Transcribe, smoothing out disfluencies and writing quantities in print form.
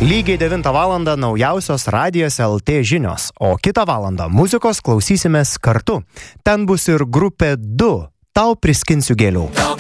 Lygiai 9 valandą naujausios Radijas LT žinios, o kitą valandą muzikos klausysimės kartu. Ten bus ir grupė 2. Tau priskinsiu gėlių.